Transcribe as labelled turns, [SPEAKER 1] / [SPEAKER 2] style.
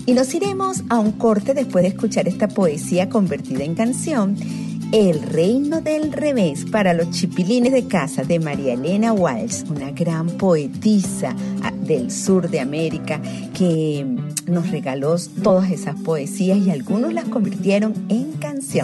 [SPEAKER 1] Y nos iremos a un corte después de escuchar esta poesía convertida en canción, El reino del revés para los chipilines de casa, de María Elena Walsh, una gran poetisa del sur de América que nos regaló todas esas poesías y algunos las convirtieron en canción.